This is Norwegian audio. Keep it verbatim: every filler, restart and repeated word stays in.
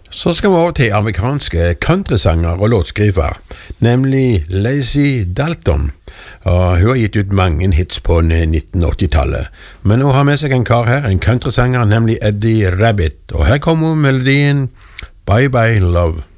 Så skal vi over til amerikanske countrysanger og låtskriver, nemlig Lazy Dalton. Og hun har gitt ut mange hits på nitten åtti-tallet. Men hun har med seg en kar her, en countrysanger, nemlig Eddie Rabbitt. Og her kommer melodien Bye Bye Love.